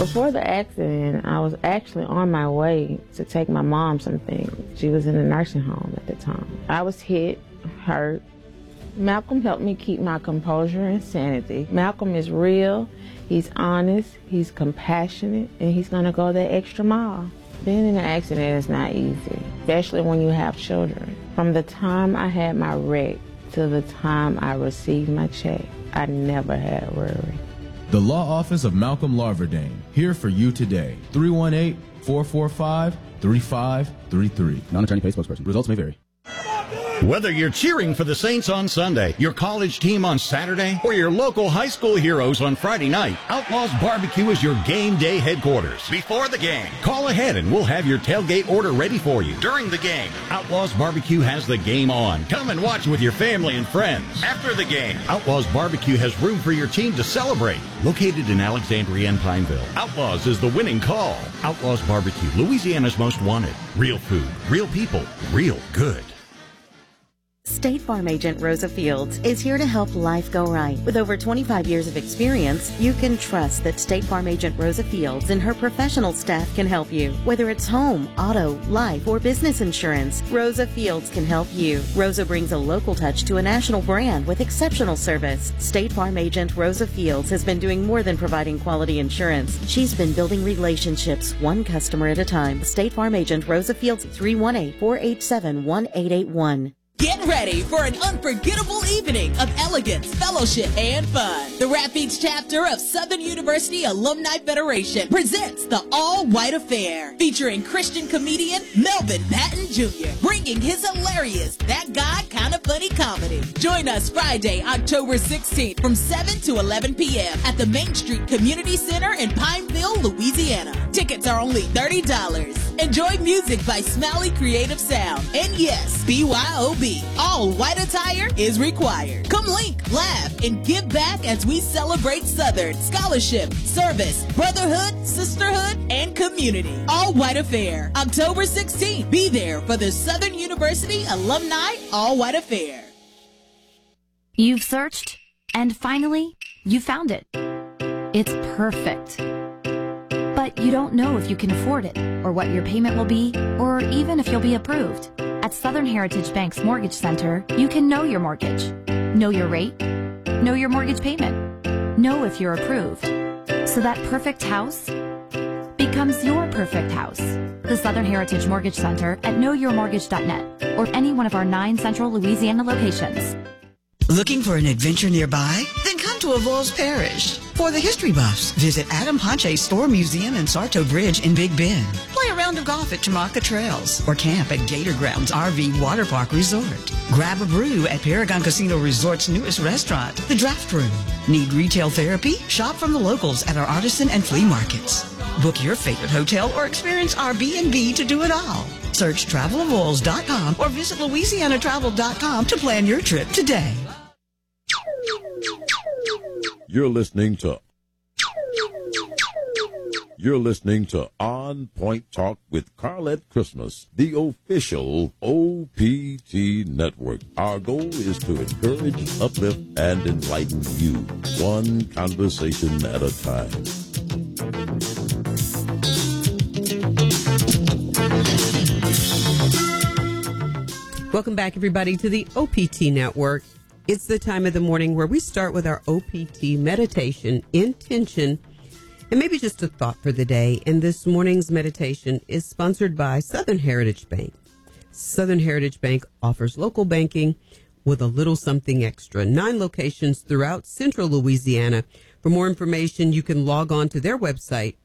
Before the accident, I was actually on my way to take my mom some things. She was in a nursing home at the time. I was hit, hurt. Malcolm helped me keep my composure and sanity. Malcolm is real, he's honest, he's compassionate, and he's gonna go that extra mile. Being in an accident is not easy, especially when you have children. From the time I had my wreck to the time I received my check, I never had worry. The Law Office of Malcolm Larverdane, here for you today. 318-445-3533. Non-attorney paid spokesperson. Results may vary. Whether you're cheering for the Saints on Sunday, your college team on Saturday, or your local high school heroes on Friday night, Outlaws Barbecue is your game day headquarters. Before the game, call ahead and we'll have your tailgate order ready for you. During the game, Outlaws Barbecue has the game on. Come and watch with your family and friends. After the game, Outlaws Barbecue has room for your team to celebrate. Located in Alexandria and Pineville, Outlaws is the winning call. Outlaws Barbecue, Louisiana's most wanted. Real food, real people, real good. State Farm Agent Rosa Fields is here to help life go right. With over 25 years of experience, you can trust that State Farm Agent Rosa Fields and her professional staff can help you. Whether it's home, auto, life, or business insurance, Rosa Fields can help you. Rosa brings a local touch to a national brand with exceptional service. State Farm Agent Rosa Fields has been doing more than providing quality insurance. She's been building relationships one customer at a time. State Farm Agent Rosa Fields, 318-487-1881. Get ready for an unforgettable evening of elegance, fellowship, and fun. The Rapides chapter of Southern University Alumni Federation presents the All White Affair, featuring Christian comedian Melvin Patton Jr., bringing his hilarious That God Kinda Funny comedy. Join us Friday, October 16th from 7 to 11 p.m. at the Main Street Community Center in Pineville, Louisiana. Tickets are only $30. Enjoy music by Smiley Creative Sound. And yes, BYOB. All white attire is required. Come link, laugh, and give back as we celebrate Southern scholarship, service, brotherhood, sisterhood, and community. All White Affair, October 16th. Be there for the Southern University Alumni All White Affair. You've searched, and finally, you found it. It's perfect. But you don't know if you can afford it, or what your payment will be, or even if you'll be approved. At Southern Heritage Bank's Mortgage Center, you can know your mortgage, know your rate, know your mortgage payment, know if you're approved. So that perfect house becomes your perfect house. The Southern Heritage Mortgage Center at knowyourmortgage.net or any one of our 9 central Louisiana locations. Looking for an adventure nearby? Then come to Avoyelles Parish. For the history buffs, visit Adam Ponche's Store Museum and Sarto Bridge in Big Bend. Play a round of golf at Tamaka Trails or camp at Gator Grounds RV Water Park Resort. Grab a brew at Paragon Casino Resort's newest restaurant, The Draft Room. Need retail therapy? Shop from the locals at our artisan and flea markets. Book your favorite hotel or experience our B&B to do it all. Search travelavoyelles.com or visit louisianatravel.com to plan your trip today. You're listening to On Point Talk with Carlette Christmas, the official OPT network. Our goal is to encourage, uplift, and enlighten you, one conversation at a time. Welcome back, everybody, to the OPT network. It's the time of the morning where we start with our OPT meditation, intention, and maybe just a thought for the day. And this morning's meditation is sponsored by Southern Heritage Bank. Southern Heritage Bank offers local banking with a little something extra. 9 locations throughout central Louisiana. For more information, you can log on to their website,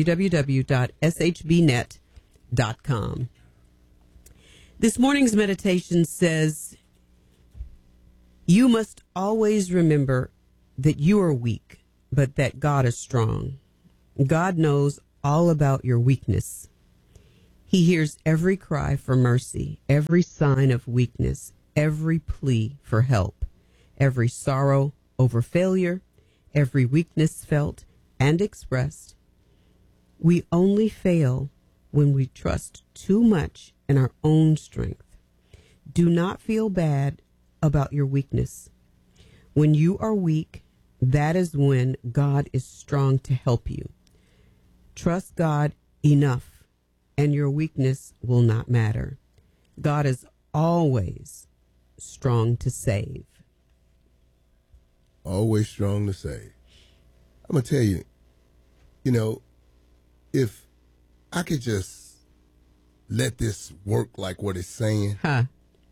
www.shbnet.com. This morning's meditation says, you must always remember that you are weak, but that God is strong. God knows all about your weakness. He hears every cry for mercy, every sign of weakness, every plea for help, every sorrow over failure, every weakness felt and expressed. We only fail when we trust too much in our own strength. Do not feel bad about your weakness. When you are weak, that is when God is strong to help you. Trust God enough, and your weakness will not matter. God is always strong to save. Always strong to save. I'm going to tell you, if I could just let this work like what it's saying, I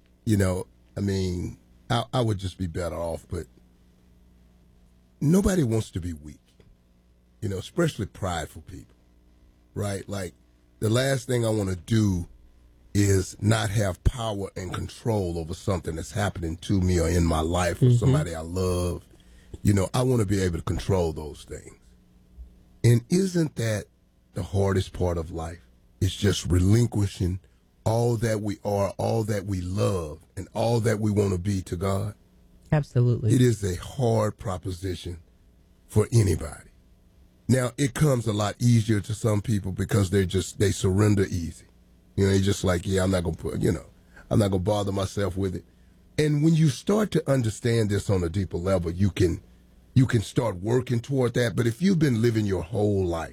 would just be better off. But nobody wants to be weak, especially prideful people, right? Like, the last thing I want to do is not have power and control over something that's happening to me or in my life or somebody I love. I want to be able to control those things. And isn't that the hardest part of life? It's just relinquishing all that we are, all that we love, and all that we want to be to God. Absolutely. It is a hard proposition for anybody. Now, it comes a lot easier to some people because they surrender easy. They're just like, yeah, I'm not going to bother myself with it. And when you start to understand this on a deeper level, you can start working toward that. But if you've been living your whole life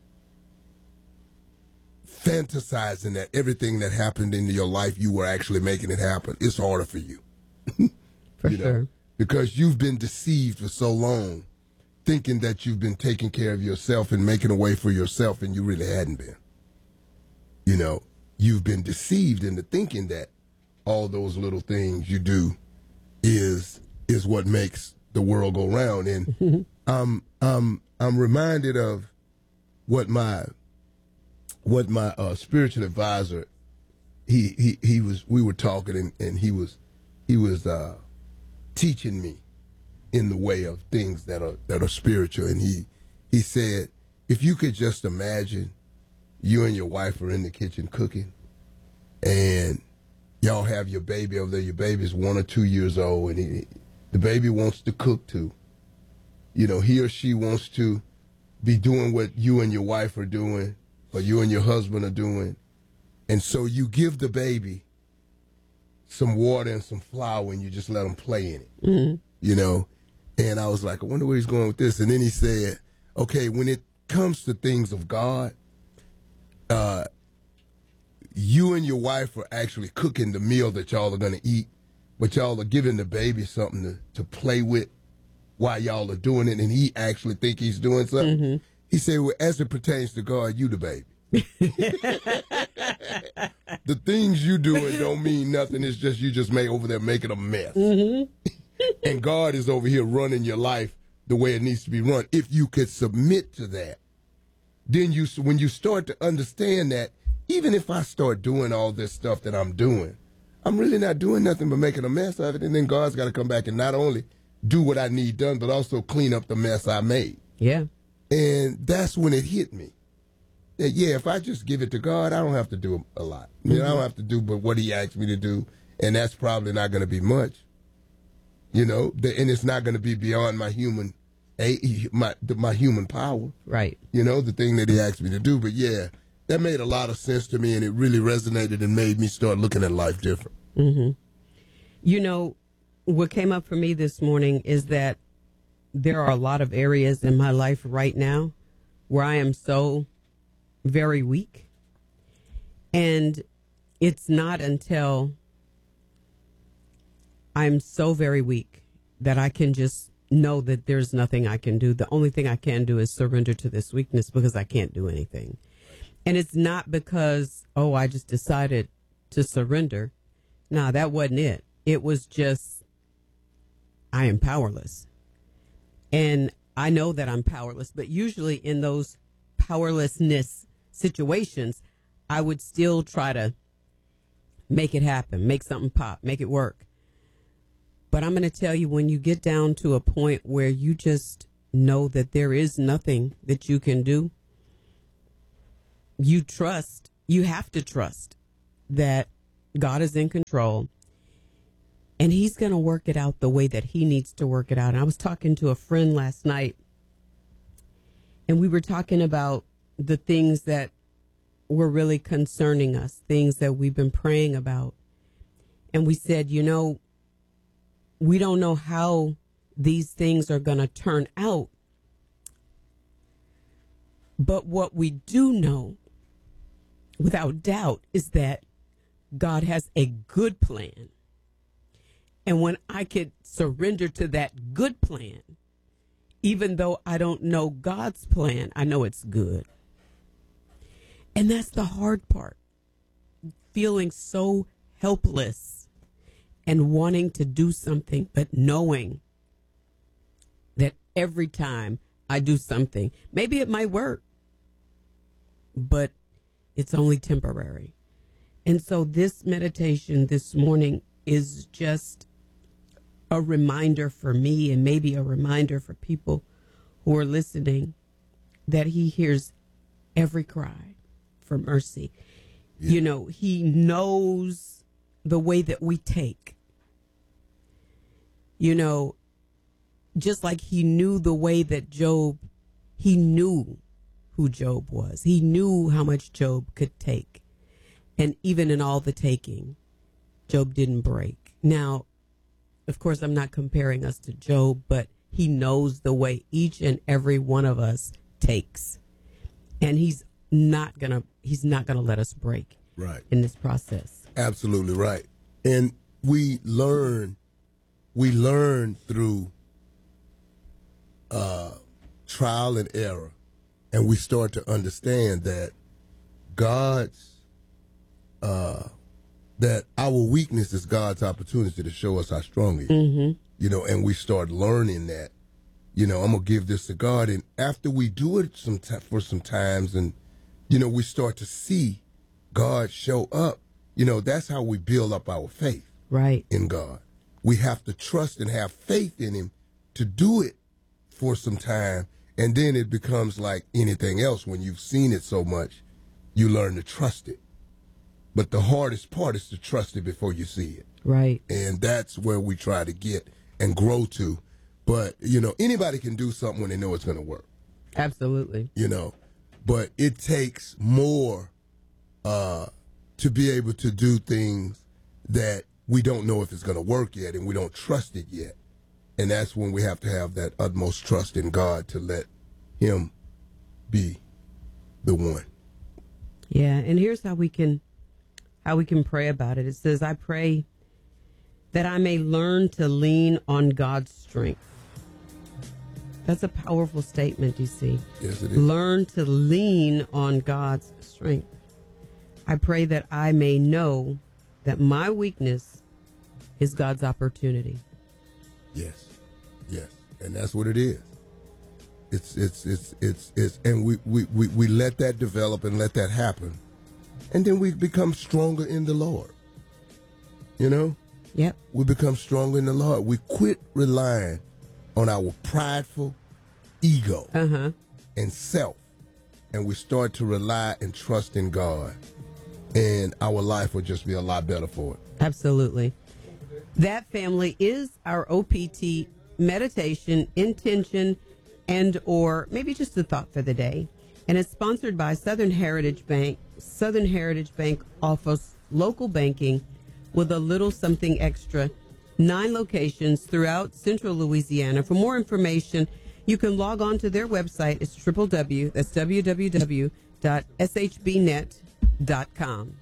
fantasizing that everything that happened in your life, you were actually making it happen, it's harder for you. For sure. Because you've been deceived for so long, thinking that you've been taking care of yourself and making a way for yourself, and you really hadn't been. You've been deceived into thinking that all those little things you do is what makes the world go round. And I'm reminded of what my spiritual advisor, we were talking and he was teaching me in the way of things that are spiritual. And he said, if you could just imagine you and your wife are in the kitchen cooking, and y'all have your baby over there. Your baby's 1 or 2 years old, and the baby wants to cook too. He or she wants to be doing what you and your wife are doing, or you and your husband are doing. And so you give the baby some water and some flour, and you just let them play in it. Mm-hmm. And I was like, I wonder where he's going with this. And then he said, okay, when it comes to things of God, you and your wife are actually cooking the meal that y'all are going to eat, but y'all are giving the baby something to play with while y'all are doing it, and he actually think he's doing something. Mm-hmm. He said, well, as it pertains to God, you the baby. The things you doing don't mean nothing. It's just you just over there making a mess. Mm-hmm. And God is over here running your life the way it needs to be run. If you could submit to that, then when you start to understand that, even if I start doing all this stuff that I'm doing, I'm really not doing nothing but making a mess of it. And then God's got to come back and not only do what I need done, but also clean up the mess I made. Yeah. And that's when it hit me. That, yeah, if I just give it to God, I don't have to do a lot. I don't have to do but what he asked me to do. And that's probably not going to be much. And it's not going to be beyond my human power. Right. The thing that he asked me to do. But yeah, that made a lot of sense to me, and it really resonated and made me start looking at life different. Mm-hmm. What came up for me this morning is that there are a lot of areas in my life right now where I am so very weak. And it's not until I'm so very weak that I can just know that there's nothing I can do. The only thing I can do is surrender to this weakness, because I can't do anything. And it's not because, I just decided to surrender. No, that wasn't it. It was just, I am powerless. And I know that I'm powerless, but usually in those powerlessness situations, I would still try to make it happen, make something pop, make it work. But I'm going to tell you, when you get down to a point where you just know that there is nothing that you can do, you have to trust that God is in control, and he's going to work it out the way that he needs to work it out. And I was talking to a friend last night, and we were talking about the things that were really concerning us, things that we've been praying about. And we said, we don't know how these things are going to turn out, But what we do know, without doubt, is that God has a good plan. And when I could surrender to that good plan, even though I don't know God's plan, I know it's good. And that's the hard part. Feeling so helpless and wanting to do something, but knowing that every time I do something, maybe it might work, but it's only temporary. And so this meditation this morning is just a reminder for me, and maybe a reminder for people who are listening, that he hears every cry for mercy. Yeah. You know, he knows the way that we take. You know, just like he knew the way that Job, he knew who Job was. He knew how much Job could take. And even in all the taking, Job didn't break. Now, of course, I'm not comparing us to Job, but he knows the way each and every one of us takes. And he's not gonna let us break in this process. Absolutely right. And we learn through trial and error, and we start to understand that that our weakness is God's opportunity to show us how strong he is. Mm-hmm. You know, and we start learning that, you know, I'm going to give this to God. And after we do it for some times, and, you know, we start to see God show up, you know, that's how we build up our faith in God. We have to trust and have faith in him to do it for some time. And then it becomes like anything else. When you've seen it so much, you learn to trust it. But the hardest part is to trust it before you see it. Right. And that's where we try to get and grow to. But, you know, anybody can do something when they know it's going to work. Absolutely. You know, but it takes more to be able to do things that we don't know if it's going to work yet, and we don't trust it yet. And that's when we have to have that utmost trust in God to let him be the one. Yeah, and here's how we can pray about it. It says, I pray that I may learn to lean on God's strength. That's a powerful statement, you see. Yes, it is. Learn to lean on God's strength. I pray that I may know that my weakness is God's opportunity. Yes, yes, and that's what it is. It's and we let that develop and let that happen, and then we become stronger in the Lord. You know? Yep. We become stronger in the Lord. We quit relying on our prideful ego and self, and we start to rely and trust in God, and our life will just be a lot better for it. Absolutely. That, family, is our OPT meditation, intention, and or maybe just a thought for the day. And it's sponsored by Southern Heritage Bank. Southern Heritage Bank offers local banking with a little something extra. 9 locations throughout central Louisiana. For more information, you can log on to their website. It's www.shbnet.com.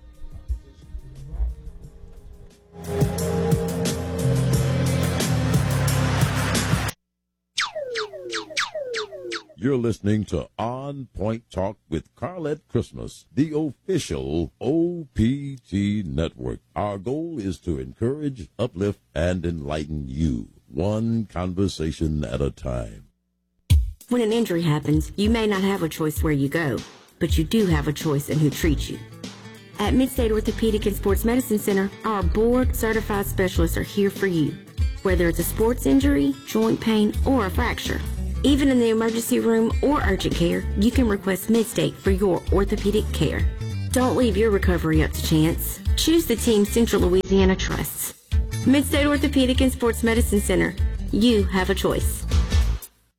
You're listening to On Point Talk with Carlette Christmas, the official OPT network. Our goal is to encourage, uplift, and enlighten you, one conversation at a time. When an injury happens, you may not have a choice where you go, but you do have a choice in who treats you. At Midstate Orthopedic and Sports Medicine Center, our board-certified specialists are here for you, whether it's a sports injury, joint pain, or a fracture. Even in the emergency room or urgent care, you can request Midstate for your orthopedic care. Don't leave your recovery up to chance. Choose the team Central Louisiana trusts. Midstate Orthopedic and Sports Medicine Center. You have a choice. At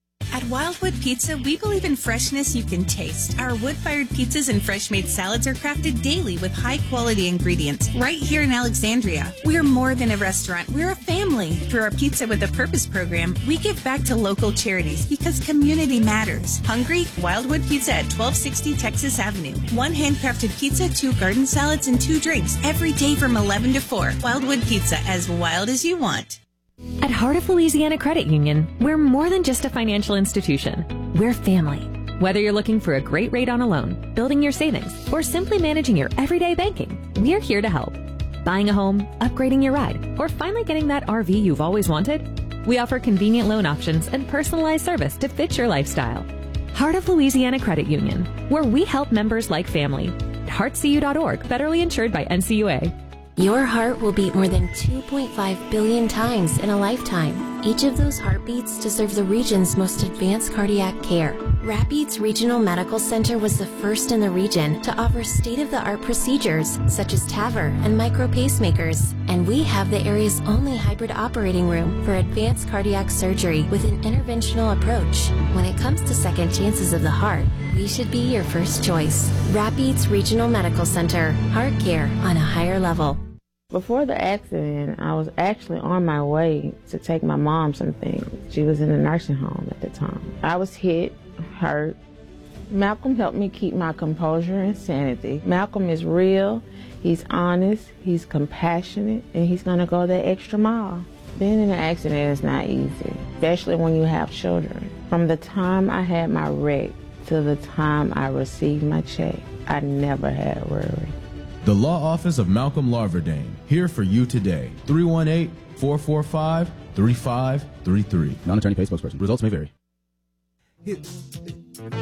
At Wildwood Pizza, we believe in freshness you can taste. Our wood-fired pizzas and fresh-made salads are crafted daily with high-quality ingredients right here in Alexandria. We're more than a restaurant. We're a family. Through our Pizza with a Purpose program, we give back to local charities because community matters. Hungry? Wildwood Pizza at 1260 Texas Avenue. 1 handcrafted pizza, 2 garden salads, and 2 drinks every day from 11 to 4. Wildwood Pizza, as wild as you want. At Heart of Louisiana Credit Union, we're more than just a financial institution. We're family. Whether you're looking for a great rate on a loan, building your savings, or simply managing your everyday banking, we're here to help. Buying a home, upgrading your ride, or finally getting that RV you've always wanted? We offer convenient loan options and personalized service to fit your lifestyle. Heart of Louisiana Credit Union, where we help members like family. heartcu.org, federally insured by NCUA. Your heart will beat more than 2.5 billion times in a lifetime. Each of those heartbeats deserves the region's most advanced cardiac care. Rapides Regional Medical Center was the first in the region to offer state-of-the-art procedures such as TAVR and micro pacemakers. And we have the area's only hybrid operating room for advanced cardiac surgery with an interventional approach. When it comes to second chances of the heart, we should be your first choice. Rapides Regional Medical Center. Heart care on a higher level. Before the accident, I was actually on my way to take my mom some things. She was in a nursing home at the time. I was hit, hurt. Malcolm helped me keep my composure and sanity. Malcolm is real, he's honest, he's compassionate, and he's gonna go that extra mile. Being in an accident is not easy, especially when you have children. From the time I had my wreck to the time I received my check, I never had a worry. The Law Office of Malcolm Larverdane, here for you today. 318-445-3533. Non-attorney paid spokesperson. Results may vary.